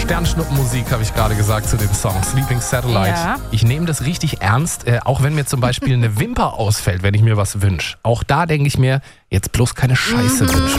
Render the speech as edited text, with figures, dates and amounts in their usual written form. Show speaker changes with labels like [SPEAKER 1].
[SPEAKER 1] Sternschnuppenmusik, habe ich gerade gesagt zu dem Song Sleeping Satellite.
[SPEAKER 2] Ja.
[SPEAKER 1] Ich nehme das richtig ernst, auch wenn mir zum Beispiel eine Wimper ausfällt, wenn ich mir was wünsche. Auch da denke ich mir, jetzt bloß keine Scheiße wünschen.